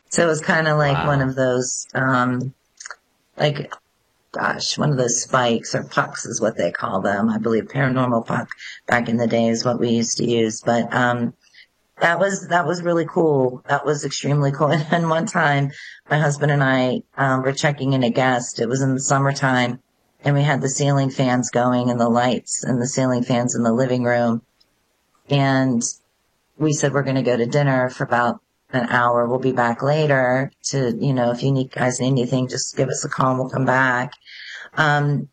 So it was kind of like Wow. one of those, one of those spikes or pucks is what they call them. I believe paranormal puck back in the day is what we used to use. But that was really cool. That was extremely cool. And then one time, my husband and I were checking in a guest. It was in the summertime, and we had the ceiling fans going and the lights and the ceiling fans in the living room. And we said we're going to go to dinner for about an hour. We'll be back later to, if you guys need anything, just give us a call and we'll come back. And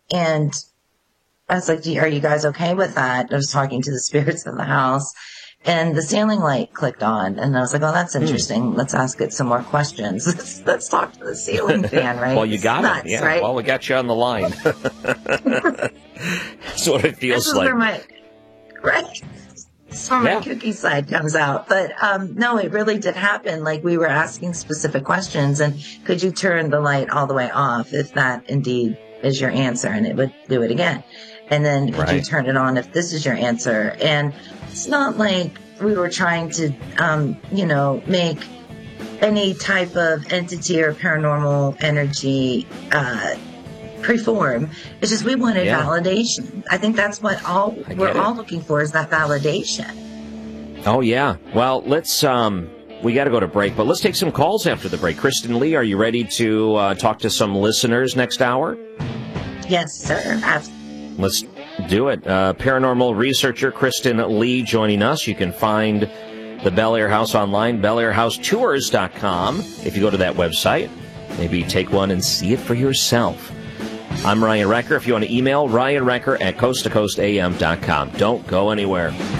I was like, are you guys okay with that? I was talking to the spirits of the house, and the ceiling light clicked on, and I was like, oh, that's interesting. Let's ask it some more questions. Let's talk to the ceiling fan, right? Well, you got it. Yeah. Right? Well, we got you on the line. That's what it feels like. That's where my kooky side comes out. But no, it really did happen. Like, we were asking specific questions, and could you turn the light all the way off if that indeed is your answer? And it would do it again. And then could you turn it on if this is your answer? And it's not like we were trying to, make any type of entity or paranormal energy preform. It's just we wanted validation. I think that's what we're all looking for, is that validation. Oh, yeah. Well, let's, we got to go to break, but let's take some calls after the break. Kristen Lee, are you ready to talk to some listeners next hour? Yes, sir. Absolutely. Let's do it. Paranormal researcher Kristen Lee joining us. You can find the Bel Air House online, BelAirHouseTours.com. If you go to that website, maybe take one and see it for yourself. I'm Ryan Recker. If you want to email, RyanRecker@coasttocoastam.com. Don't go anywhere.